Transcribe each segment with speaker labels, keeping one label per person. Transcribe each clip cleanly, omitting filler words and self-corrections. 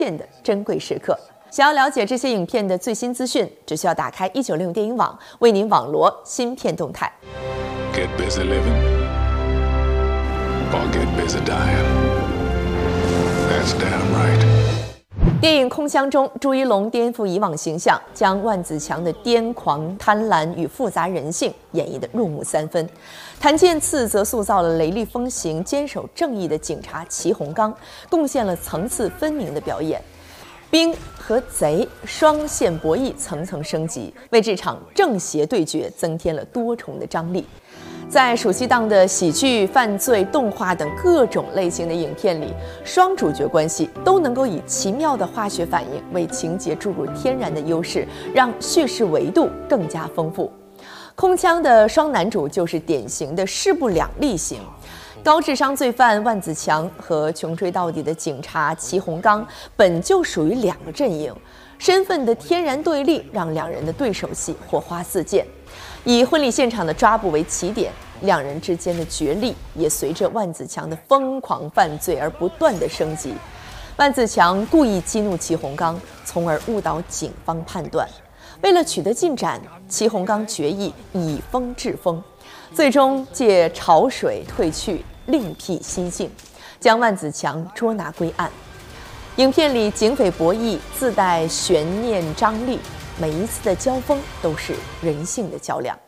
Speaker 1: 片的珍贵时刻。想要了解这些影片的最新资讯，只需要打开196电影网，为您网罗新片动态。
Speaker 2: Get busy living, or get busy dying. That's damn right.
Speaker 1: 电影《空箱》中，朱一龙颠覆以往形象，将万梓强的癫狂、贪婪与复杂人性演绎得入木三分。谭健次则塑造了雷厉风行、坚守正义的警察祁洪刚，贡献了层次分明的表演。兵和贼双线博弈层层升级，为这场正邪对决增添了多重的张力。在暑期档的喜剧、犯罪、动画等各种类型的影片里，双主角关系都能够以奇妙的化学反应为情节注入天然的优势，让叙事维度更加丰富。空腔的双男主就是典型的势不两立型。高智商罪犯万梓强和穷追到底的警察祁洪刚本就属于两个阵营，身份的天然对立让两人的对手戏火花四溅。以婚礼现场的抓捕为起点，两人之间的角力也随着万梓强的疯狂犯罪而不断的升级。万梓强故意激怒祁洪刚，从而误导警方判断。为了取得进展，祁洪刚决意以风制风，最终借潮水退去，另辟蹊径，将万梓强捉拿归案。影片里警匪博弈自带悬念张力，每一次的交锋都是人性的较量。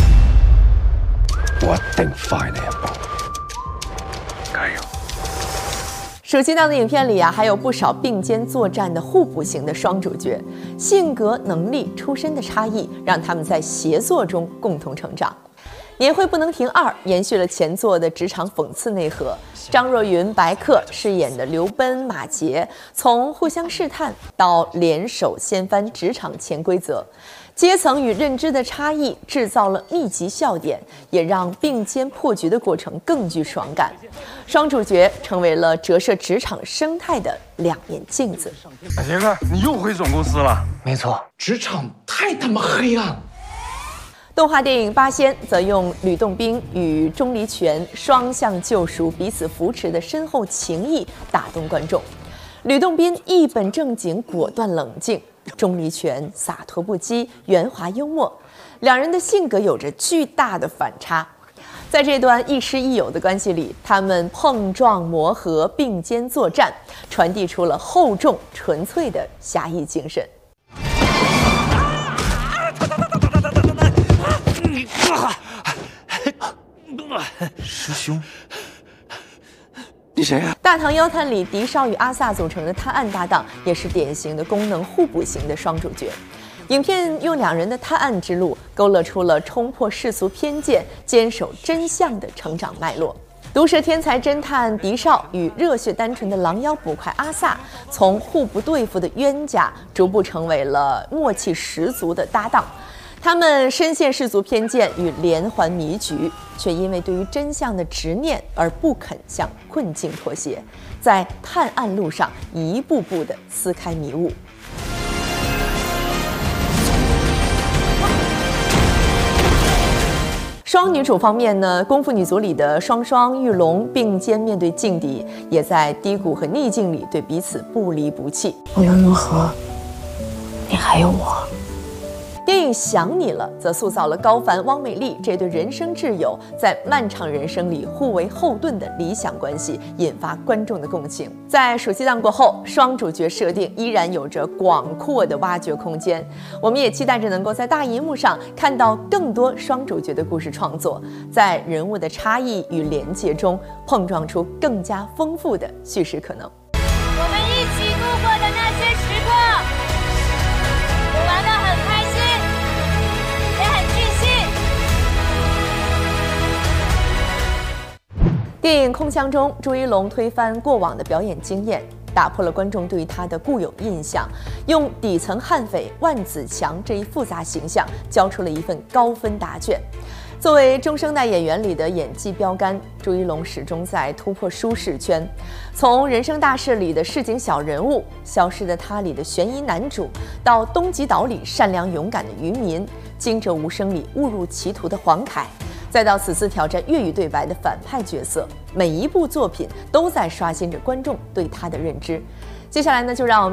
Speaker 2: 我定快你一步，加油！
Speaker 1: 暑期档的影片里还有不少并肩作战的互补型的双主角，性格、能力、出身的差异，让他们在协作中共同成长。年会不能停2延续了前作的职场讽刺内核。张若昀、白客饰演的刘奔、马杰，从互相试探到联手掀翻职场潜规则，阶层与认知的差异制造了密集笑点，也让并肩破局的过程更具爽感。双主角成为了折射职场生态的两面镜子。
Speaker 3: 杰哥，你又回总公司了？
Speaker 4: 没错，职场太他妈黑暗了。
Speaker 1: 动画电影《八仙》则用吕洞宾与钟离权双向救赎、彼此扶持的深厚情谊打动观众。吕洞宾一本正经、果断冷静，钟离权洒脱不羁、圆滑幽默，两人的性格有着巨大的反差。在这段亦师亦友的关系里，他们碰撞磨合、并肩作战，传递出了厚重纯粹的侠义精神。
Speaker 4: 师兄，你谁呀？
Speaker 1: 大唐妖探里，狄少与阿萨组成的探案搭档，也是典型的功能互补型的双主角。影片用两人的探案之路，勾勒出了冲破世俗偏见、坚守真相的成长脉络。毒舌天才侦探狄少与热血单纯的狼妖捕快阿萨，从互不对付的冤家，逐步成为了默契十足的搭档。他们深陷世俗偏见与连环迷局，却因为对于真相的执念而不肯向困境妥协，在探案路上一步步地撕开迷雾。双女主方面呢，功夫女足里的双双、玉龙并肩面对劲敌，也在低谷和逆境里对彼此不离不弃。
Speaker 5: 无论如何，你还有我。
Speaker 1: 电影《想你了》则塑造了高凡、汪美丽这对人生挚友在漫长人生里互为后盾的理想关系，引发观众的共情。在暑期档过后，双主角设定依然有着广阔的挖掘空间。我们也期待着能够在大银幕上看到更多双主角的故事创作，在人物的差异与连结中碰撞出更加丰富的叙事可能。
Speaker 6: 我们一起度过的那些时光，我玩得很开心。
Speaker 1: 电影《空箱》中，朱一龙推翻过往的表演经验，打破了观众对他的固有印象，用底层悍匪万梓强这一复杂形象，交出了一份高分答卷。作为中生代演员里的演技标杆，朱一龙始终在突破舒适圈。从《人生大事》里的市井小人物，《消失的她》里的悬疑男主，到《东极岛》里善良勇敢的渔民，《惊蛰无声》里误入歧途的黄凯，再到此次挑战粤语对白的反派角色，每一部作品都在刷新着观众对他的认知。接下来呢，就让我们